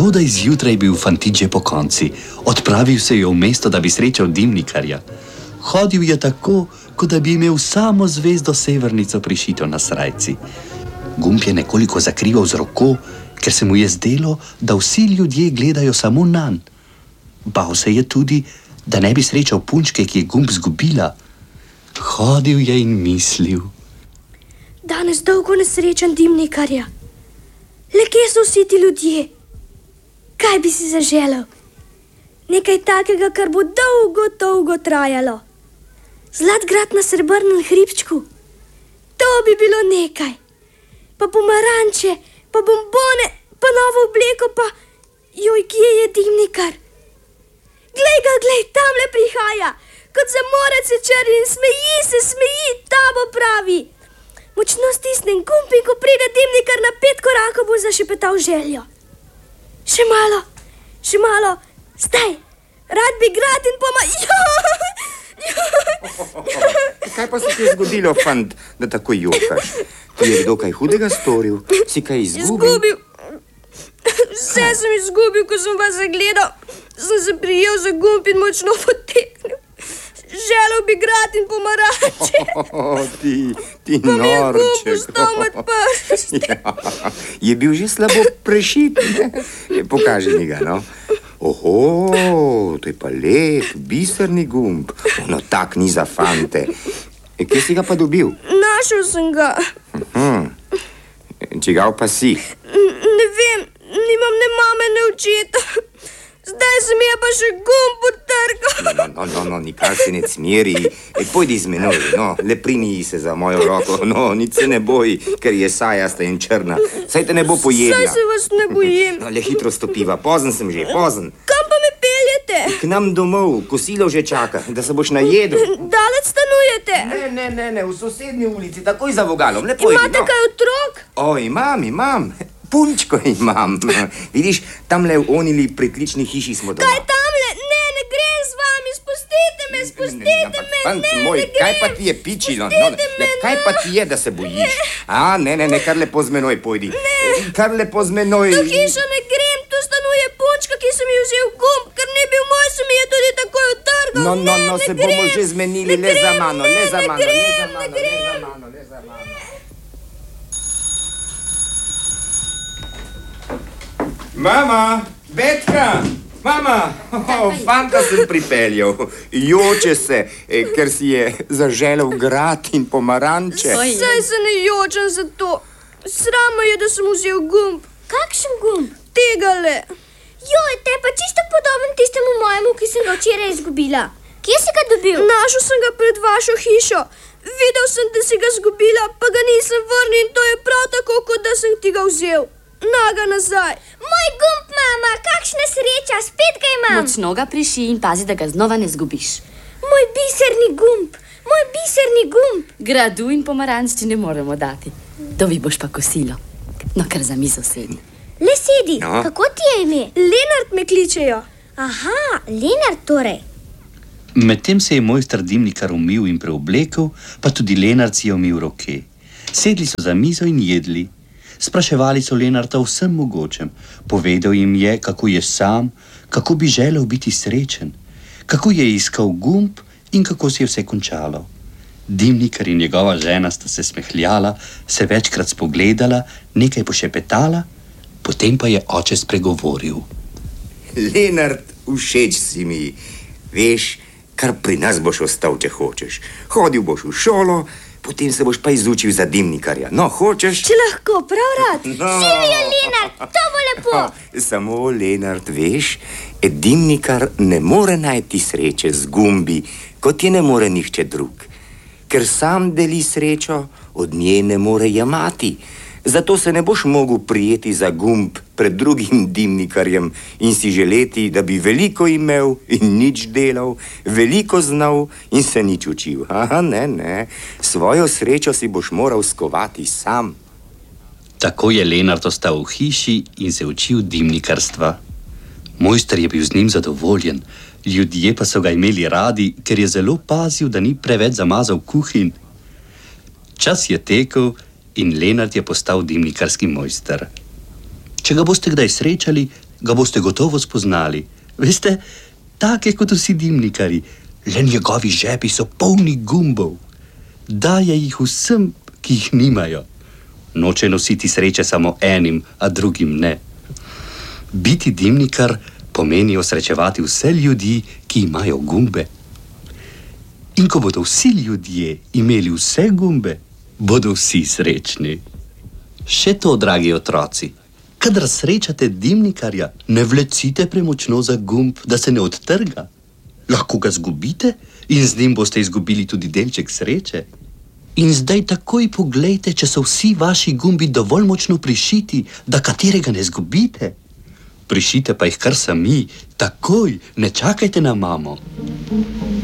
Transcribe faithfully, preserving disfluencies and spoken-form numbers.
Zgodaj zjutraj je bil fantič že pokonci. Odpravil se je v mesto, da bi srečal dimnikarja. Hodil je tako, kot da bi imel samo zvezdo severnico prišito na srajci. Gumb je nekoliko zakrival z roko, ker se mu je zdelo, da vsi ljudje gledajo samo nanj. Bal se je tudi, da ne bi srečal punčke, ki je gumb zgubila. Hodil je in mislil. Danes dolgo ne srečam dimnikarja. Le kje so vsi ti ljudje? Kaj bi si zaželel? Nekaj takega, kar bo dolgo, dolgo trajalo. Zlat grad na srebrnem hribčku. To bi bilo nekaj. Pa pomaranče, pa bombone, pa novo obleko, pa... Joj, kje je dimnikar? Glej ga, glej, tamle prihaja. Kot zamorec se črni in smeji se, smeji, tabo pravi. Močno stisnem gumb in ko pride dimnikar na pet korakov, bo zašepetal željo. Še malo, še malo, zdaj, rad bi grad in poma... Kaj pa se ti je zgodilo, fant, da tako jokaš? Ti je kdo kaj hudega storil? Si kaj izgubil? Izgubil. Vse sem izgubil, ko sem vas zagledal. Sem se prijel za gumb in močno poteknil. Želel bi grad in pomaranče. Oh, ti, ti pa norček. Pa mi je gumb ustal med prsti. Ja, je bil že slabo prešit, ne? Pokaži mi ga, no. Oho, to je pa lep, biserni gumb. No, tak ni za fante. Kje si ga pa dobil? Našel sem ga. Hmm. Čigav pa si? Ne vem, nimam ne mame, ne očeta. Zdaj se mi je pa še gumb utrgal. No, no, no, no, nikar se ne cmeri. E, pojdi z menoj, no, le prini se za mojo roko. No, nič se ne boji, ker je sajasta in črna. Saj te ne bo pojedla. Saj se vas ne bojim. No, le hitro stopiva, pozen sem že, pozen. Kam pa me peljete? K nam domov, kosilo že čaka, da se boš najedel. Daleč stanujete? Ne, ne, ne, ne, v sosednji ulici, takoj za vogalom, le pojdi, Imate no. kaj otrok? O, imam, imam. Punčko imam. Vidiš, tamle v onili pritlični hiši smo doma. Kaj tamle? Ne, ne grem z vami, spustite me, spustite me, Fant ne, moj, ne grem. kaj pa ti je pičilo? No, Spustite me, kaj pa ti je, da se bojiš? A, ne, ne, ne, kar lepo z menoj pojdi. Ne. Kar lepo z menoj. Do hišo ne grem, tu stanuje punčka, ki sem ji vzel gumb, ker ni bil moj, se mi je tudi takoj utrgal. No, no, no, ne, se ne bomo grem. že zmenili, Ne le za grem, mano, ne, le za ne mano, le grem, za ne mano, le grem. za mano, le za mano. Mama, Betka, mama, oh, fanta sem pripeljal. Joče se, eh, ker si je zaželel grad in pomaranče. Saj se ne jočem za to. Sramo je, da sem vzel gumb. Kakšen gumb? Tegale. Joj, te pa čisto podoben tistemu mojemu, ki sem ga včeraj izgubila. Kje si ga dobil? Našel sem ga pred vašo hišo. Videl sem, da si ga izgubila, pa ga nisem vrnil in to je prav tako, kot da sem ti ga vzel. Naga nazaj. Moj gumb, mama, kakšna sreča, spet ga imam. Močno ga priši in pazi, da ga znova ne zgubiš. Moj biserni gumb, moj biserni gumb. Gradu in pomaranč ti ne moremo dati. Dobi boš pa kosilo. No, kar za mizo sedi. Le sedi, No. kako ti je ime? Lenart me kličejo. Aha, Lenart torej. Medtem se je mojster dimnikar umil in preoblekel, pa tudi Lenart si je umil roke. Sedli so za mizo in jedli. Spraševali so Lenarta o vsem mogočem. Povedal jim je, kako je sam, kako bi želel biti srečen, kako je iskal gumb in kako se je vse končalo. Dimnikar in njegova žena sta se smehljala, se večkrat spogledala, nekaj pošepetala, potem pa je oče spregovoril. Lenart, všeč si mi. Veš, kar pri nas boš ostal, če hočeš. Hodil boš v šolo, potem se boš pa izučil za dimnikarja. No, hočeš? Če lahko, prav rad. No. Živijo, Lenart, to bo lepo. Samo, Lenart, veš, dimnikar ne more najti sreče z gumbi, kot je ne more nihče drug. Ker sam deli srečo, od nje ne more jemati. Zato se ne boš mogel prijeti za gumb pred drugim dimnikarjem in si želeti, da bi veliko imel in nič delal, veliko znal in se nič učil. Aha, ne, ne, svojo srečo si boš moral skovati sam. Tako je Lenart ostal v hiši in se učil dimnikarstva. Mojster je bil z njim zadovoljen, ljudje pa so ga imeli radi, ker je zelo pazil, da ni preveč zamazal kuhinj. Čas je tekel in Lenart je postal dimnikarski mojster. Če ga boste kdaj srečali, ga boste gotovo spoznali. Veste, tak je kot vsi dimnikarji, le njegovi žepi so polni gumbov. Daje jih vsem, ki jih nimajo. Noče nositi sreče samo enim, a drugim ne. Biti dimnikar pomeni osrečevati vse ljudi, ki imajo gumbe. In ko bodo vsi ljudje imeli vse gumbe, bodo vsi srečni. Še to, dragi otroci, kadar srečate dimnikarja, ne vlecite premočno za gumb, da se ne odtrga. Lahko ga zgubite in z njim boste izgubili tudi delček sreče. In zdaj takoj poglejte, če so vsi vaši gumbi dovolj močno prišiti, da katerega ne zgubite. Prišite pa jih kar sami, takoj, ne čakajte na mamo.